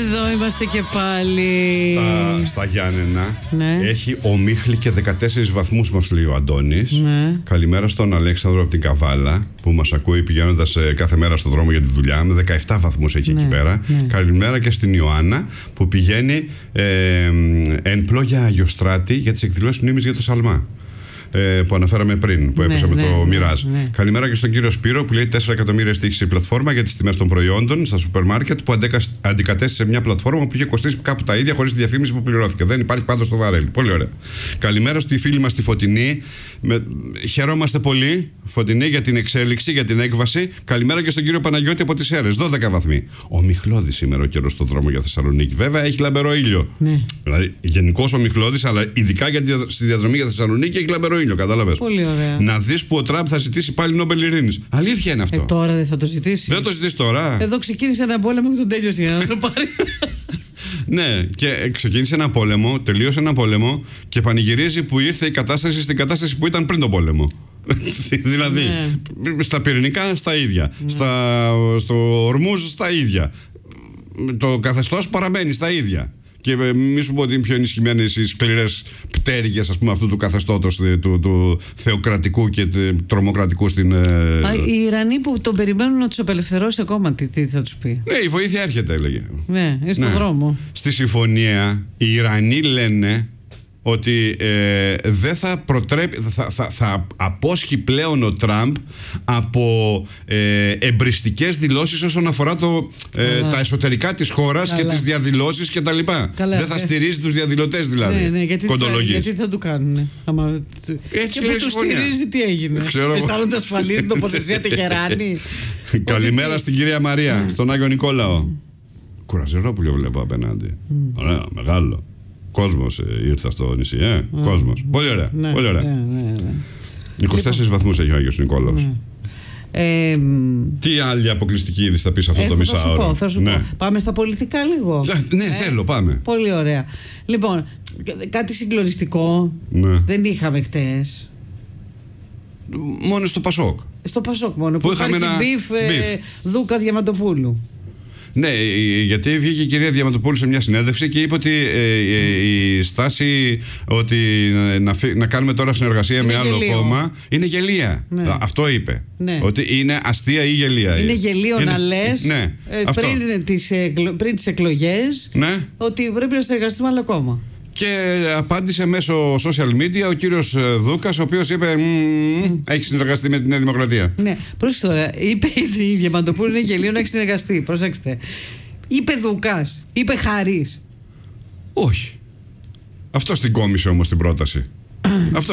Εδώ είμαστε και πάλι. Στα Γιάννενα, ναι. Έχει ομίχλη και 14 βαθμούς, μας λέει ο Αντώνης. Ναι. Καλημέρα στον Αλέξανδρο από την Καβάλα, που μας ακούει πηγαίνοντας κάθε μέρα στον δρόμο για τη δουλειά. Με 17 βαθμούς έχει, ναι, εκεί πέρα. Ναι. Καλημέρα και στην Ιωάννα, που πηγαίνει εν πλώ για Αγιοστράτη για τις εκδηλώσεις μνήμης για το Σαλμά, που αναφέραμε πριν, που έπεσε με το Μιράζ. Καλημέρα και στον κύριο Σπύρο, που λέει 4 εκατομμύρια στοίχησε η πλατφόρμα για τις τιμές των προϊόντων στα σούπερ μάρκετ, που αντικατέστησε μια πλατφόρμα που είχε κοστίσει κάπου τα ίδια χωρίς τη διαφήμιση που πληρώθηκε. Δεν υπάρχει πάντως στο βαρέλι. Πολύ ωραία. Καλημέρα στη φίλη μας τη Φωτεινή. Χαιρόμαστε πολύ, Φωτεινή, για την εξέλιξη, για την έκβαση. Καλημέρα και στον κύριο Παναγιώτη από τις Σέρρες. 12 βαθμοί. Ομιχλώδης σήμερα ο καιρός στον δρόμο για Θεσσαλονίκη. Βέβαια έχει λαμπερό ήλιο. Ναι. Δηλαδή γενικώς ομιχλώδης, αλλά ειδικά στη διαδρομή για Θεσσαλονίκη έχει λαμπερό ήλιο. Κατάλαβες. Πολύ ωραία. Να δεις που ο Τραμπ θα ζητήσει πάλι Νόμπελ Ειρήνης. Αλήθεια είναι αυτό. Τώρα δεν θα το ζητήσει. Δεν το ζητήσει τώρα. Εδώ ξεκίνησε ένα πόλεμο και τον τέλειωσε για να το πάρει. Ναι, και ξεκίνησε ένα πόλεμο, τελείωσε ένα πόλεμο και πανηγυρίζει που ήρθε η κατάσταση στην κατάσταση που ήταν πριν τον πόλεμο. Δηλαδή, ναι, στα πυρηνικά στα ίδια, ναι, στο Ορμούζ στα ίδια. Το καθεστώς παραμένει στα ίδια. Και μη σου πω ότι είναι πιο ενισχυμένες οι σκληρές πτέρυγες, ας πούμε, αυτού του καθεστώτος του θεοκρατικού και τρομοκρατικού στην. Οι Ιρανοί που τον περιμένουν να τους απελευθερώσει ακόμα, τι θα τους πει. Ναι, η βοήθεια έρχεται, έλεγε. Ναι, είναι στον δρόμο. Στη συμφωνία οι Ιρανοί λένε ότι δεν θα προτρέπει, θα απόσχει πλέον ο Τραμπ από εμπριστικές δηλώσεις όσον αφορά τα εσωτερικά της χώρας και τις διαδηλώσεις και τα λοιπά. Δεν θα στηρίζει τους διαδηλωτές δηλαδή. Ναι, γιατί θα του κάνουν. Έτσι και που τους στηρίζει, τι έγινε. Αισθάνονται ασφαλείς στην τοποθεσία Τεχεράνη. Καλημέρα στην κυρία Μαρία, στον Άγιο Νικόλαο. Κουραζερόπουλο βλέπω απέναντι. Ωραία, μεγάλο. Κόσμος ήρθα στο νησί, κόσμος. Πολύ ωραία. Ναι, πολύ ωραία. Ναι. 24 βαθμούς έχει ο Άγιος Νικόλαος. Τι άλλη αποκλειστική είδηση θα πεις αυτό το μισάωρο? Θα σου πω. Πάμε στα πολιτικά λίγο. Ναι, θέλω, πάμε. Πολύ ωραία. Λοιπόν, κάτι συγκλονιστικό δεν είχαμε χτες. Μόνο στο Πασόκ. Στο Πασόκ μόνο, που είχαμε ένα μπιφ Δούκα Διαμαντοπούλου. Ναι, γιατί βγήκε η κυρία Διαμαντοπούλου σε μια συνέντευξη και είπε ότι η στάση ότι να κάνουμε τώρα συνεργασία είναι με άλλο κόμμα είναι γελία. Ναι. Αυτό είπε. Ναι. Ότι είναι αστεία ή γελία. Είναι γελίο να λες, ναι, πριν τις εκλογές, ναι, ότι πρέπει να συνεργαστεί με άλλο κόμμα. Και απάντησε μέσω social media ο κύριος Δούκας, ο οποίος είπε έχει συνεργαστεί με τη Νέα Δημοκρατία. Ναι, πρόσεχε τώρα. Είπε η Διαμαντοπούλου είναι γελίο να έχει συνεργαστεί. Προσέξτε. Είπε Δούκας, είπε Χαρής. Όχι. Αυτό την κόμισε όμως την πρόταση.